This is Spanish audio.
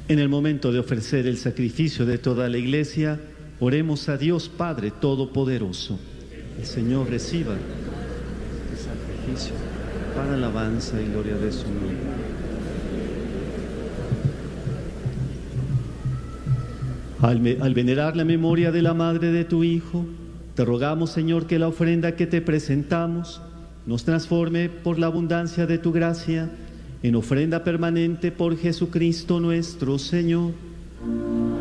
En el momento de ofrecer el sacrificio de toda la Iglesia, oremos a Dios Padre Todopoderoso. El Señor reciba el sacrificio para alabanza y gloria de su nombre. Al venerar la memoria de la madre de tu Hijo, te rogamos, Señor, que la ofrenda que te presentamos nos transforme por la abundancia de tu gracia en ofrenda permanente por Jesucristo nuestro Señor.